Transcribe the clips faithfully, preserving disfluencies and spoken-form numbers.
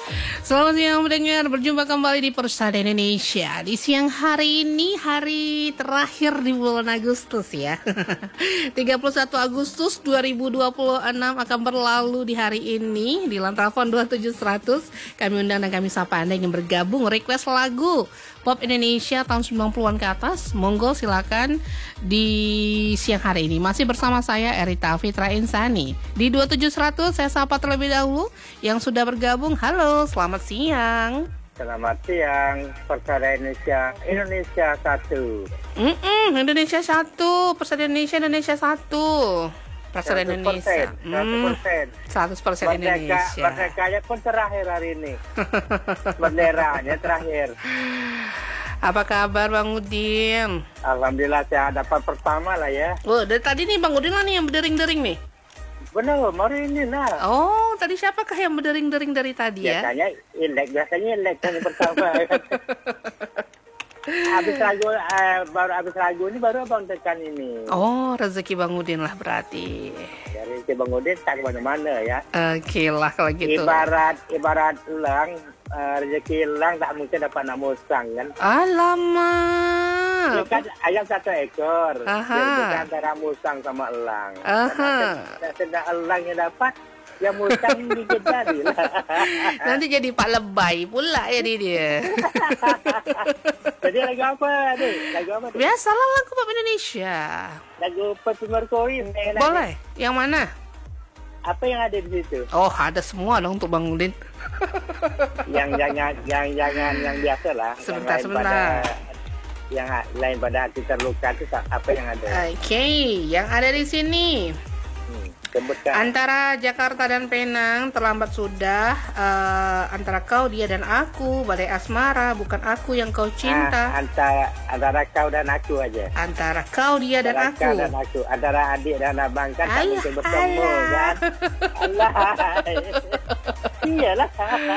Selamat siang mendengar, berjumpa kembali di Persada Indonesia. Di siang hari ini, hari terakhir di bulan Agustus ya. tiga puluh satu Agustus dua ribu dua puluh enam akan berlalu di hari ini. Di Lantrafon dua tujuh seratus kami undang dan kami sapa Anda yang bergabung request lagu pop Indonesia tahun sembilan puluhan ke atas. Monggo silakan di siang hari ini. Masih bersama saya Erita Fitra Insani. Di dua tujuh seratus saya sapa terlebih dahulu yang sudah bergabung. Halo, selamat siang. Selamat siang, Persada Indonesia, Indonesia satu. Mm-mm, Indonesia satu, Persada Indonesia, Indonesia satu. Persada Indonesia. seratus persen. seratus persen Indonesia. Merdekanya pun terakhir hari ini. Benderanya terakhir. Apa kabar Bang Udin? Alhamdulillah saya dapat pertama lah ya. Oh, dari tadi nih Bang Udin lah nih yang berdering-dering nih. Benar, hari ini nah. Oh, tadi siapakah yang berdering-dering dari tadi ya? Biasanya Ilek, biasanya Ilek yang pertama. Habis lagu, eh, baru habis lagu ini baru abang tekan ini. Oh, rezeki Bang Udin lah berarti. Dari si Bang Udin tak kemana-mana ya. Oke lah kalau gitu. Ibarat ibarat elang, uh, rezeki elang tak mungkin dapat nak musang kan. Alamak. Dia kan ayam satu ekor. Aha. Jadi antara musang sama elang. Aha. Sedang elang yang dapat, yang musang gigit jari lah. Nanti jadi Pak Lebay pula ya dia. Jadi lagu apa adik? Lagu apa? Adik? Biasalah lagu pop Indonesia. Lagu Percy Mercury. Boleh. Yang mana? Apa yang ada di situ? Oh, ada semua dong untuk Bang Udin. yang jangan yang jangan yang biasa lah. Sebentar, yang sebentar. Pada, yang lain pada hati terluka itu apa yang ada? Oke, okay. Yang ada di sini. Hmm, sebutkan. Antara Jakarta dan Penang terlambat sudah. Uh, antara kau, dia dan aku. Badai asmara, bukan aku yang kau cinta. Ah, antara antara kau dan aku aja. Antara kau, dia dan Antara aku. kau dan aku. Antara adik dan abang kan tak Ayah, mungkin bertemu ayah. kan? Allah. Iyalah.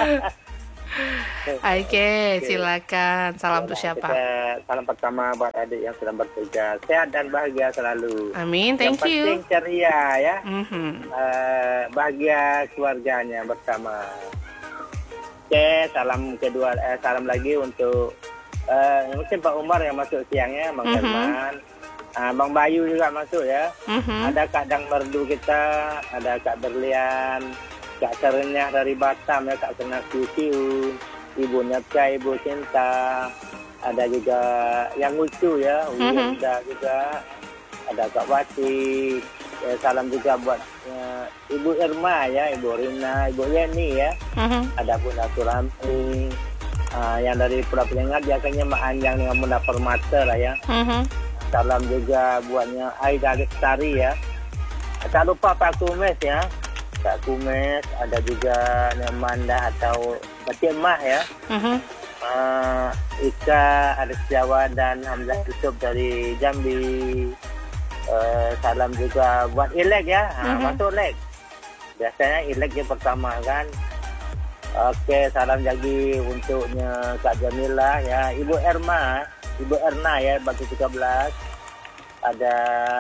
Oke, silakan. Salam untuk siapa? Kita, salam pertama buat adik yang sedang bertugas. Sehat dan bahagia selalu. Amin, thank yang you. Yang penting ceria ya. Mm-hmm. Uh, bahagia keluarganya bersama. Oke, salam kedua, eh, salam lagi untuk uh, mungkin Pak Umar yang masuk siangnya, Bang Mm-hmm. Herman, uh, Bang Bayu juga masuk ya. Mm-hmm. Ada Kak Dang Merdu kita, ada Kak Berlian, Kak Serenyah dari Batam ya, Kak Kena Kiu, Ibu Nyapca, Ibu Cinta, ada juga yang lucu ya, Mm-hmm. Winda juga, ada Kak Wati, ya, salam juga buat uh, Ibu Irma ya, Ibu Rina, Ibu Yeni ya, Mm-hmm. ada Bunda Surami, uh, yang dari Pulau Penyengat biasanya Mak Anjang dengan Bunda Permata lah ya. Mm-hmm. Salam juga buatnya Aida Lestari ya. Tak lupa Pak Kumes ya. Pak Kumes, ada juga Nemanda atau Batik Mah ya. Mm-hmm. Uh, Ika, Aris Jawa dan Hamzah Yusuf dari Jambi. Uh, salam juga buat Ilek ya. Ha, Mm-hmm. masuk Ilek. Biasanya Ilek yang pertama kan. Oke, salam lagi untuknya Kak Jamila ya. Ibu Erma, Ibu Erna ya, Batu tiga belas. Ada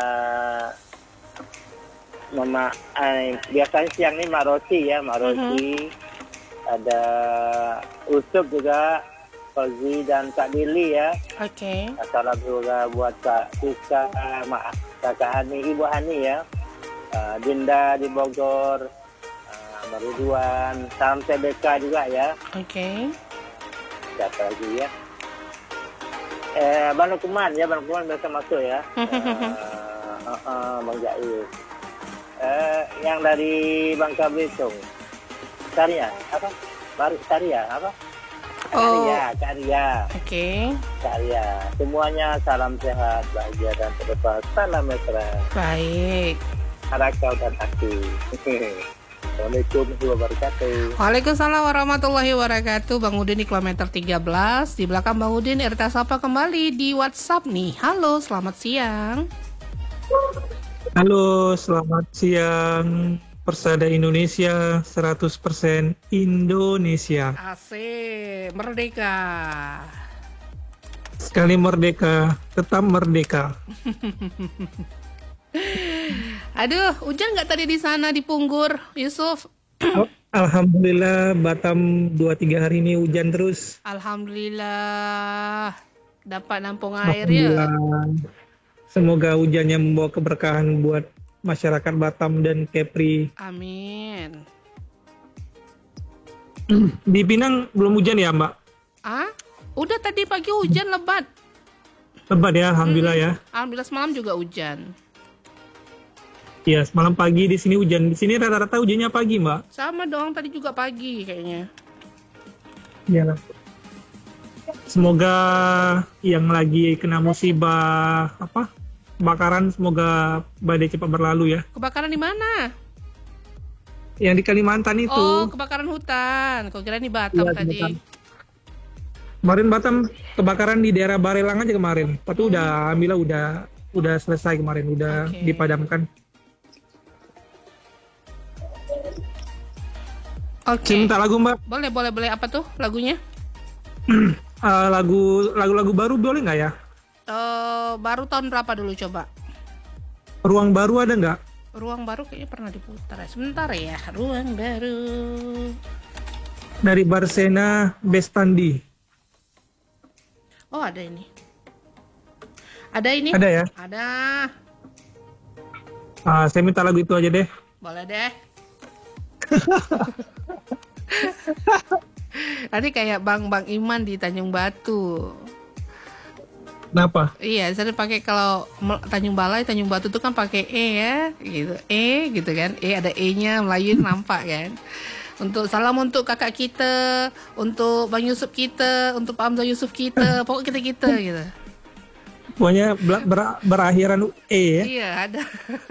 Mama, eh, biasanya siang ini Mak Roti ya, Mak Roti. Mm-hmm. Ada Usop juga, Fauzi dan Kak Lili ya. Oke. Okay. Salam juga buat Kak Tika, Mak Kakak Hani, Ibu Hani ya. Uh, Dinda di Bogor, uh, Ridwan, salam T B K juga ya. Oke. Okay. Siapa lagi ya? Eh, Bang Lukman ya, Bang Lukman biasa masuk ya. uh, uh, uh, Bang Jair. Uh, yang dari Bangka Belitung. Saria, apa? Baru Saria, apa? Oh. Karya, Karya. Oke. Okay. Karya. Semuanya salam sehat, bahagia dan terdepan. Salam mesra. Baik. Antara kau dan aku. Assalamualaikum warahmatullahi wabarakatuh. Waalaikumsalam warahmatullahi wabarakatuh. Bang Udin di kilometer tiga belas. Di belakang Bang Udin, Erta Sapa kembali di WhatsApp nih. Halo, selamat siang. Halo, selamat siang. Persada Indonesia seratus persen Indonesia. Asik, merdeka. Sekali merdeka, tetap merdeka. Aduh, hujan nggak tadi di sana di Punggur, Yusuf? Al- Alhamdulillah Batam dua tiga hari ini hujan terus. Alhamdulillah dapat nampung air ya. Alhamdulillah. Semoga hujannya membawa keberkahan buat masyarakat Batam dan Kepri. Amin. Di Pinang belum hujan ya, Mbak? Ah, udah tadi pagi hujan lebat. Lebat ya, alhamdulillah ya. Alhamdulillah semalam juga hujan. Iya, semalam pagi di sini hujan. Di sini rata-rata hujannya pagi, Mbak. Sama dong, tadi juga pagi kayaknya. Iyalah. Semoga yang lagi kena musibah apa? Kebakaran semoga badai cepat berlalu ya. Kebakaran di mana? Yang di Kalimantan itu. Oh, kebakaran hutan. Kau kira di Batam Iya, di tadi. Batam. Kemarin Batam kebakaran di daerah Barelang aja kemarin. Tapi udah alhamdulillah udah udah selesai kemarin, udah Oke. dipadamkan. Oke. Saya minta lagu, Mbak. Boleh, boleh, boleh. Apa tuh lagunya? Eh, lagu lagu-lagu baru boleh nggak ya? Eh, baru tahun berapa dulu coba? Ruang baru ada nggak? Ruang baru kayaknya pernah diputar ya. Sebentar ya. Ruang baru. Dari Barsena Bestandi. Oh, ada ini. Ada ini? Ada ya? Ada. Ah, saya minta lagu itu aja deh. Boleh deh. Nanti kayak Bang Bang Iman di Tanjung Batu. Kenapa? Iya, saya pakai kalau Mel- Tanjung Balai, Tanjung Batu tuh kan pakai E ya, gitu. E gitu kan. E ada E-nya Melayu nampak kan. Untuk salam untuk kakak kita, untuk Bang Yusuf kita, untuk Pak Hamzah Yusuf kita, pokok kita-kita gitu. Pokoknya ber- ber- berakhiran E ya. Iya, ada.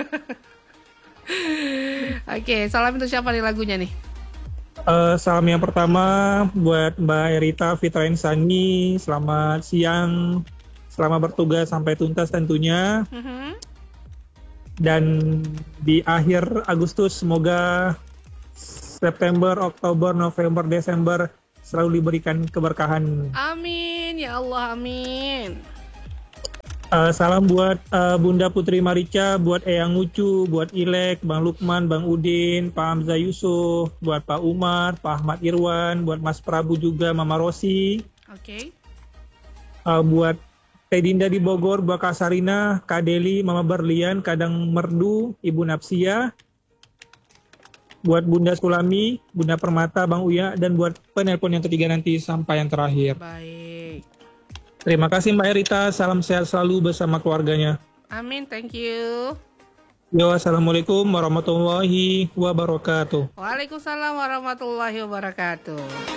Oke, salam untuk siapa nih lagunya nih? Eh, salam yang pertama buat Mbak Erita Fitra Insani. Selamat siang. Selamat bertugas sampai tuntas tentunya. Mhm. Dan di akhir Agustus semoga September, Oktober, November, Desember selalu diberikan keberkahan. Amin, ya Allah, amin. Eh, salam buat eh, Bunda Putri Marica, buat Eyang Ucu, buat Ilek, Bang Lukman, Bang Udin, Pak Hamzah Yusuf, buat Pak Umar, Pak Ahmad Irwan, buat Mas Prabu juga, Mama Rosi, Oke. eh, buat Teh Dinda di Bogor, buat Kak Sarina, Kak Deli, Mama Berlian, Kadang Merdu, Ibu Napsia, buat Bunda Sulami, Bunda Permata, Bang Uya, dan buat penelpon yang ketiga nanti sampai yang terakhir. Baik. Terima kasih Mbak Erita, salam sehat selalu bersama keluarganya. Amin, thank you. Yo, assalamualaikum warahmatullahi wabarakatuh. Waalaikumsalam warahmatullahi wabarakatuh.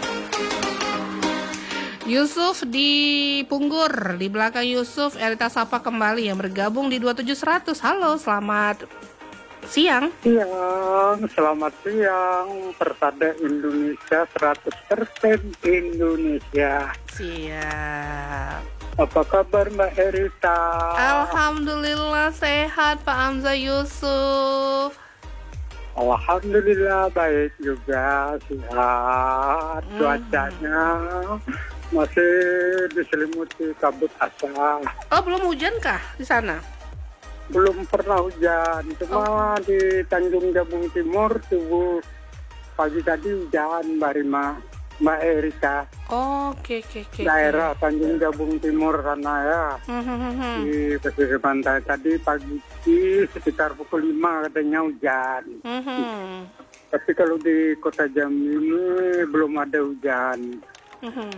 Yusuf di Punggur, di belakang Yusuf Erita Sapa kembali yang bergabung di dua tujuh seratus. Halo, selamat siang. Siang, selamat siang. Persada Indonesia seratus persen Indonesia. Siap. Apa kabar Mbak Erita? Alhamdulillah sehat Pak Hamzah Yusuf. Alhamdulillah baik juga, sehat. Hmm. Cuacanya masih diselimuti kabut asap. Oh, belum hujan kah di sana? Belum pernah hujan, cuma di Tanjung Jabung Timur subuh pagi tadi hujan Mbak Rima, Mbak Erika. Oh, oke oke oke. Daerah Tanjung Jabung Timur sana ya. Hmm, hmm, hmm, hmm. Di pesisir pantai tadi pagi sekitar pukul lima katanya hujan. Hmm, hmm. Tapi kalau di kota Jambi ini belum ada hujan. Hmm, hmm.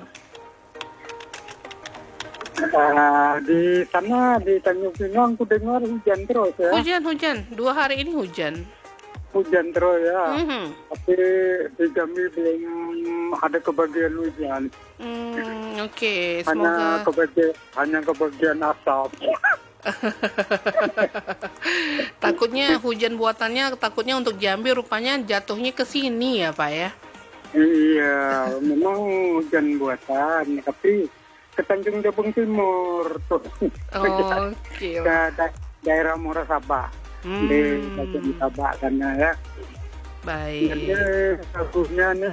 Nah, di sana di Tanjung Pinang aku dengar hujan terus ya. Hujan hujan, dua hari ini hujan. Hujan terus ya. Hmm, hmm. Tapi di Jambi belum ada kebagian hujan. Hmm, oke, Hanya semoga kebagian hanya kebagian asap. takutnya hujan buatannya takutnya untuk Jambi rupanya jatuhnya ke sini ya Pak ya. Iya, memang hujan buatan, tapi ke Tanjung Jabung Timur tuh. Oh, oke. Ke da- daerah Muara Sabah. Hmm, Di Tanjung Sabah karena ya. baik. Jadi lagunya nih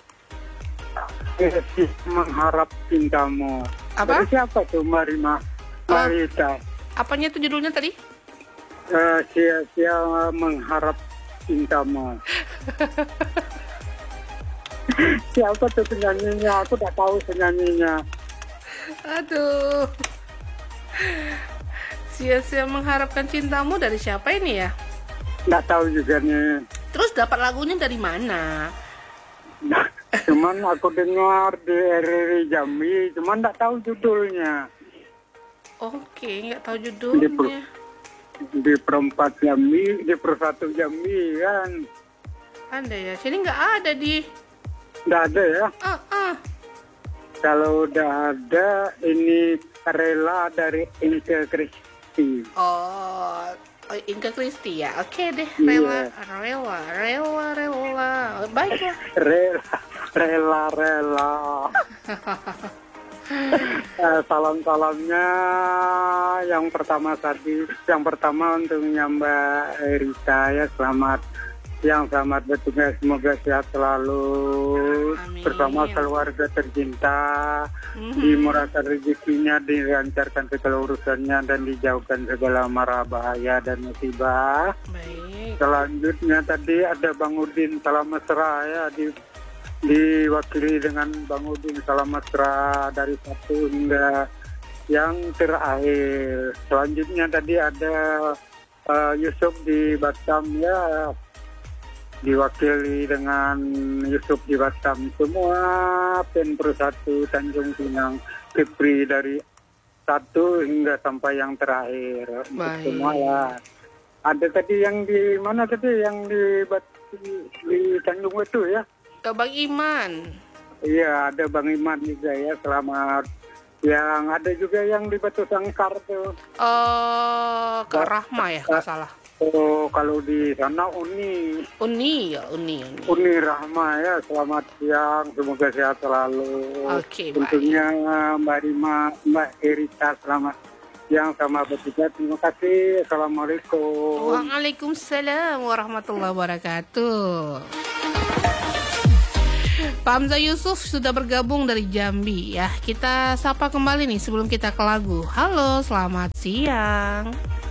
Esi Mengharap Cintamu. Apa? Dari siapa tuh Marima? Marita. Apanya tuh judulnya tadi? Eh, sia-sia mengharap cintamu. Siapa tuh penyanyinya? Aku tak tahu penyanyinya. Aduh. Sia-sia mengharapkan cintamu dari siapa ini ya? Nggak tahu juga nih. Terus dapat lagunya dari mana? Nah, cuman aku dengar di R R I Jambi, cuman nggak tahu judulnya. Oke, nggak tahu Di, per, judulnya. di perempat Jambi, di persatu Jambi kan. Ada ya? Sini nggak ada di. Nggak ada ya. Ah, ah. Kalau udah ada, ini Rela dari Inke Kristi. Oh, oh, Inka Kristi ya. Oke deh, Iya. rela, rela, rela, rela. Baiklah. Rela, rela, rela. Eh, salam-salamnya yang pertama tadi, yang pertama untuk Mbak Erika ya, selamat yang selamat bertugas, semoga sehat selalu. Amin. Bersama keluarga tercinta, Mhm. dimurahkan rezekinya, dilancarkan segala urusannya dan dijauhkan segala mara bahaya dan musibah. Baik. Selanjutnya tadi ada Bang Udin salam mesra ya, di diwakili dengan Bang Udin salam mesra dari satu hingga yang terakhir. Selanjutnya tadi ada uh, Yusuf di Batam ya, diwakili dengan Yusuf di Batam. Semua pen persatu Tanjung Pinang, Kipri dari satu hingga sampai yang terakhir. Untuk Baik. semua ya. Ada tadi yang di mana tadi yang di Batu, di Tanjung itu ya? Ke Bang Iman. Iya, ada Bang Iman juga ya, selamat. Yang ada juga yang di Batu Sangkar tuh. Oh, ke Rahma ya, nggak salah. Oh, kalau di sana Uni, Uni ya, Uni, Uni. Uni Rahma ya, selamat siang, semoga sehat selalu. Oke, baik. Tentunya Mbak Rima, Mbak Erika, selamat siang sama bertiga. Terima kasih. Assalamualaikum. Waalaikumsalam warahmatullahi wabarakatuh. Pak Hamzah Yusuf sudah bergabung dari Jambi ya. Kita sapa kembali nih sebelum kita ke lagu. Halo, selamat siang.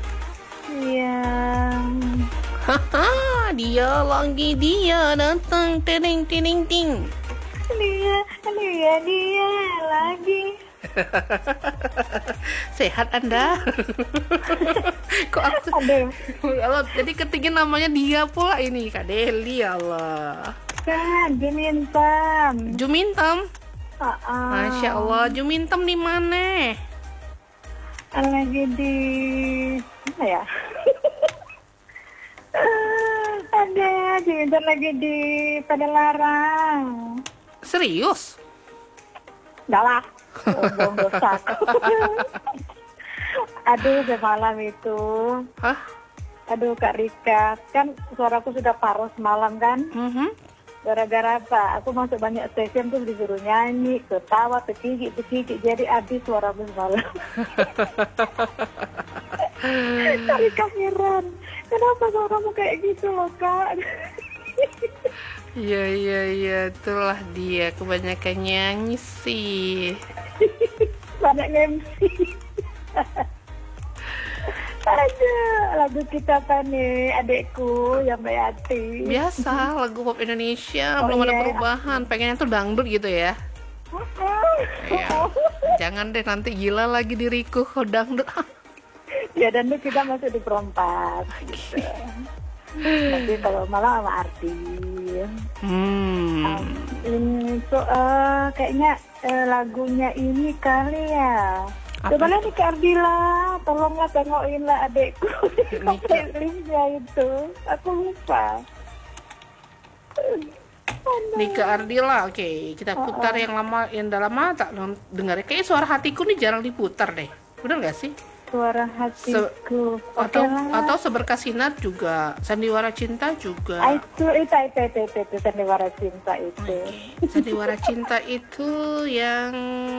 Siang. Haha, dia lagi dia datang ting ting ting. Dia, dia, dia lagi. Sehat Anda? Kok aku Aduh, Allah, jadi ketinggian namanya dia pula ini Kak Deli, ya Allah. kan Jumintam. Jumintam. Ah, ah. Masya Allah, Jumintam di mana? Lagi di mana ya? Ada Jumintam lagi di Padalarang. Serius? Enggak lah. Bohong dosa. Aduh, semalam itu. Hah? Aduh, Kak Rika, kan suaraku sudah paruh semalam kan? Mhm. Gara-gara apa? Aku masuk banyak stasiun tuh disuruh nyanyi, ketawa, petikik, petikik, jadi habis suara aku semalam. Kak Rika heran, kenapa suaramu kayak gitu loh Kak? Iya, iya, iya, itulah dia kebanyakan nyanyi sih. Banyak nge-M C. Ada lagu kita apa nih adekku yang Mbak Yati. Biasa lagu pop Indonesia, Oh, belum ada iya. perubahan. Pengennya tuh dangdut gitu ya. Ya, jangan deh nanti gila lagi diriku kalau dangdut. Ya dan itu kita masuk di perempat gitu. Nanti kalau malam sama Arti. Hmm. Um, ini tuh eh, kayaknya eh, lagunya ini kali ya. Apa? Coba nih Kak Ardila, tolonglah tengokin lah adekku Ini, Kak. playlistnya itu. Aku lupa. Nika Ardila, oke, kita putar yang lama, yang udah lama tak dengar. Kayaknya suara hatiku nih jarang diputar deh. Bener nggak sih? Suara hatiku. Oke Atau lah. atau seberkas sinar juga, sandiwara cinta Ah, juga. itu itu itu itu itu, itu sandiwara cinta itu. Oke, sandiwara cinta itu yang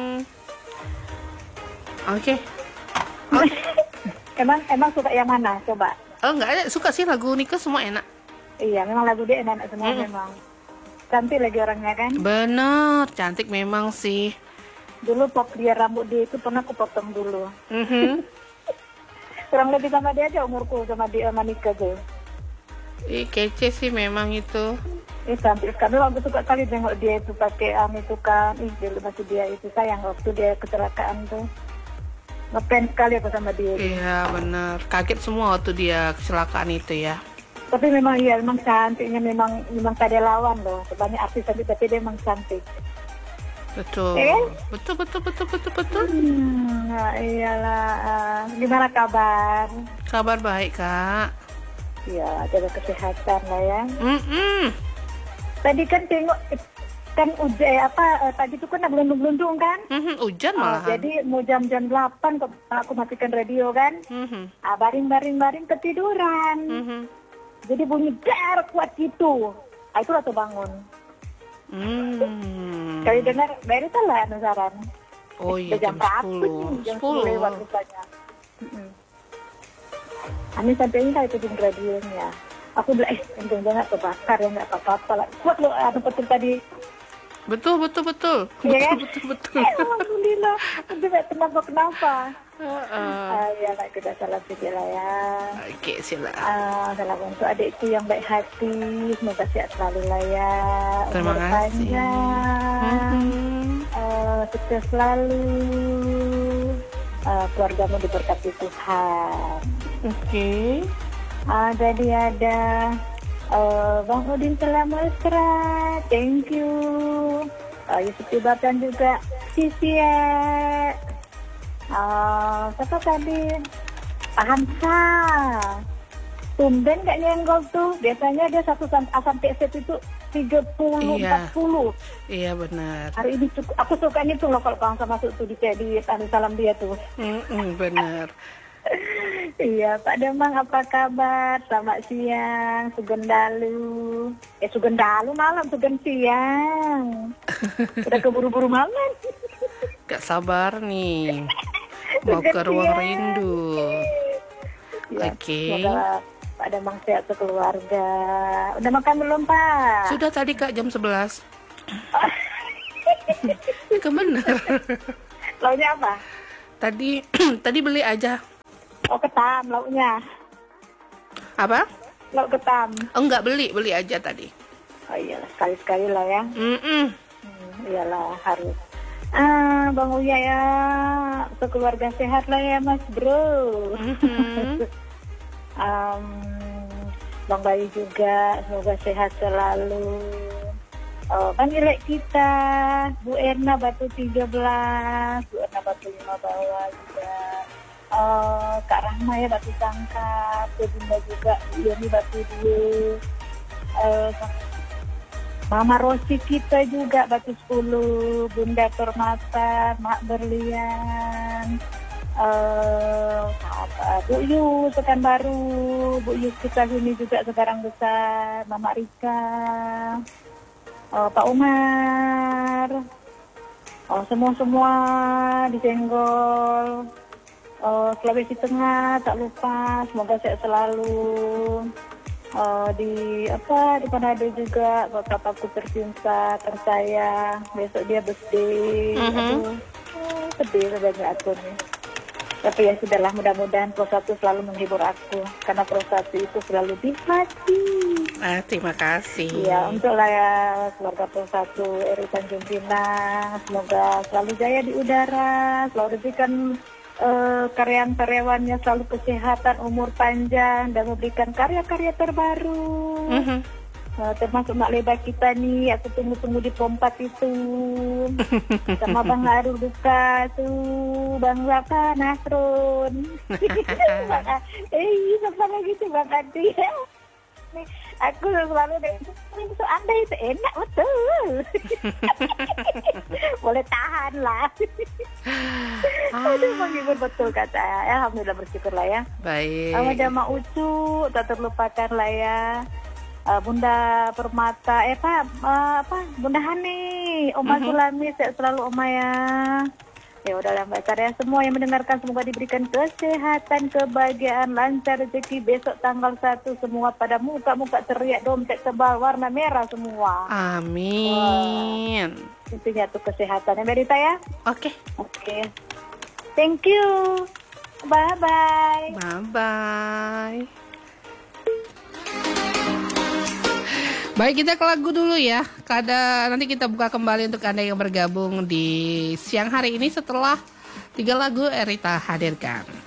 oke. Oh, Emang emang suka yang mana? Coba. oh nggak ada, suka sih lagu Nika semua enak. Iya, memang lagu dia enak semua Mm. memang. Cantik lagi orangnya kan. Bener, cantik memang sih. Dulu pop dia rambut dia itu pernah aku potong dulu. Mhm. Kurang lebih sama dia aja umurku sama dia sama Nika tuh. Ih, kece sih memang itu. Eh cantik sekali. Aku suka kali tengok dia itu pakai um, itu kan. Ih, dia masih dia itu sayang waktu dia kecelakaan tuh. Ngefans sekali aku sama dia. Iya benar, kaget semua waktu dia kecelakaan itu ya. Tapi memang iya, memang cantiknya, memang memang tak ada lawan loh. Banyak artis cantik tapi dia memang cantik. Betul. Eh? Betul betul betul betul betul. Hmm, nah, iyalah. Uh, gimana kabar? Kabar baik, Kak. Ya, jaga kesehatan lah ya. Mm-mm. Tadi kan tengok kan uj eh, apa eh, tadi tuh kan gelundung-gelundung kan? Mhm, hujan Oh, malahan. jadi mau jam-jam delapan kok aku matikan radio kan? Mhm. Ah, baring-baring-baring ketiduran. Mhm. Jadi bunyi dar kuat gitu. Ah, itulah tuh bangun. Hmm. Kali dengar dari salah Nusaran. Oh iya, jam jam berapa sepuluh. nih? Jam sepuluh. sepuluh lewat rupanya. Mm-mm. Ani sampai ini kali tutup radionya. Aku bilang, eh, untung jangan kebakar ya, nggak apa-apa lah. Kuat loh, anu petir tadi. Betul betul betul. Iya kan? Betul betul betul. Eh, alhamdulillah. Aku tidak kenapa-kenapa. Heeh. Ah, ya lah, kita salam sedikit lah ya. Oke, sila. Ah, salam untuk adikku yang baik hati. Semoga sehat selalu lah ya. Terima Umur kasih. panjang. Mhm. Ah, sukses selalu. Ah, keluargamu diberkati Tuhan. Oke. Ah, jadi ada uh, Bang Udin Selamasra, thank you. Uh, Yusuf Tibatan juga, Sisia. Uh, siapa tadi? Hamsa. Tumben gak nyenggol tuh. Biasanya dia satu sam- A sampai Z itu tiga puluh, Iya. empat puluh. Iya benar. Hari ini cukup. Aku suka itu loh kalau bangsa masuk tuh di di tanda salam dia tuh. Mm-mm, benar. Iya, Pak Demang apa kabar? Selamat siang, Sugeng Dalu. Eh, Sugeng Dalu malam, Sugeng siang. Udah keburu-buru malam. Gak sabar nih. Mau ke ruang rindu. Ya, Oke. semoga Pak Demang sehat sekeluarga. Udah makan belum, Pak? Sudah tadi Kak jam sebelas. Kan benar. Lauknya apa? Tadi tadi beli aja. Oh, ketam lauknya. Apa? Lauk ketam. Oh, enggak beli, beli aja tadi. Oh iya, sekali-sekali lah ya. Mm-mm. Hmm, iyalah, harus. Ah, Bang Uya ya, sekeluarga sehat lah ya Mas Bro. Mhm. um, Bang Bayu juga, semoga sehat selalu. Oh, panggilek kita, Bu Erna Batu tiga belas, Bu Erna Batu lima bawah juga. Oh, Kak Rahma ya Batu Tangkap, Bu Bunda juga, Bu Yoni Batu dua. Uh, Mama Rosi kita juga Batu sepuluh, Bunda Permata, Mak Berlian, uh, apa, Bu Yu Pekanbaru, Bu Yu kita ini juga sekarang besar, Mama Rika, uh, Pak Umar, oh, semua-semua disenggol, uh, Sulawesi Tengah tak lupa, semoga sehat selalu. Uh, di apa di Manado juga bapakku tercinta tersayang, besok dia birthday. Mhm. Aduh, oh, sedih sebanyak aku nih. Tapi ya sudahlah, mudah-mudahan Pro satu selalu menghibur aku karena Pro satu itu selalu di hati. Ah, terima kasih. Ya, untuklah ya keluarga Pro satu R I Tanjung Pinang, semoga selalu jaya di udara, selalu diberikan Uh, karyawan-karyawannya selalu kesehatan, umur panjang, dan memberikan karya-karya terbaru. Mhm. Uh, termasuk Mak Leba kita nih, aku tunggu-tunggu di Pompat itu. Sama Bang Arul Duka tuh, Bang Raka Nasrun. Bang, eh, sama lagi tuh Bang Adi. Nih, aku selalu itu Anda itu enak betul. Boleh tahan lah. Aduh, menghibur betul kata. Alhamdulillah, bersyukur lah ya. Baik. Ada Mak Ucu, tak terlupakan lah ya. Uh, Bunda Permata, eh Pak, uh, apa Bunda Hani, Oma Mhm. Sulami, sehat selalu Oma ya. Ya udahlah Mbak Karya, semua yang mendengarkan semoga diberikan kesehatan, kebahagiaan, lancar rezeki besok tanggal satu, semua pada muka-muka teriak dompet tebal warna merah semua. Amin. Intinya tuh kesehatan ya Mbak Rita ya. Oke. Oke. Thank you. Bye-bye. Bye bye. Baik, kita ke lagu dulu ya. Kada nanti kita buka kembali untuk Anda yang bergabung di siang hari ini setelah tiga lagu Erita hadirkan.